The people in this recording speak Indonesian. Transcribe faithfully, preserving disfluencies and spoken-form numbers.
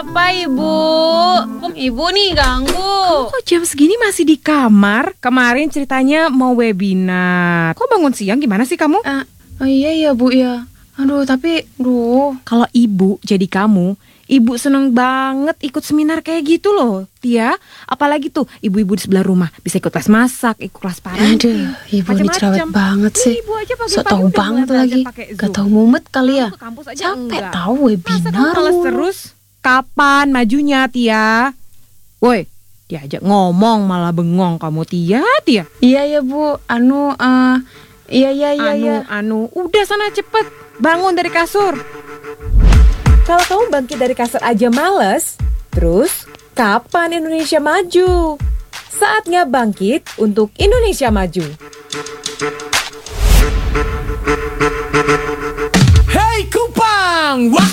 apa, Ibu? Ibu nih ganggu. Kok jam segini masih di kamar? Kemarin ceritanya mau webinar. Kok bangun siang, gimana sih kamu? Uh, oh iya ya Bu ya. Aduh tapi, duh. Kalau ibu jadi kamu, ibu seneng banget ikut seminar kayak gitu loh, Tia. Apalagi tuh ibu-ibu di sebelah rumah bisa ikut kelas masak, ikut kelas parenting. Aduh, ibu ini cerewet banget sih. Sok tahu banget lagi. Gak tahu mumet kali ya. Capek tahu webinar. Males terus. Kapan majunya, Tia? Woi, diajak ngomong malah bengong kamu, Tia, Tia. Iya ya Bu, anu, uh, iya iya iya. Anu, ya. anu, udah sana cepet, bangun dari kasur. Kalau kamu bangkit dari kasur aja males, terus kapan Indonesia maju? Saatnya bangkit untuk Indonesia maju. Hey Kupang, wah